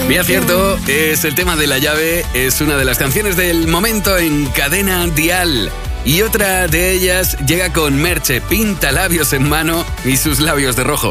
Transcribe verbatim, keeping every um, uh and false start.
Bien cierto, es el tema de La Llave, es una de las canciones del momento en Cadena Dial. Y otra de ellas llega con Merche, pinta labios en mano y sus labios de rojo.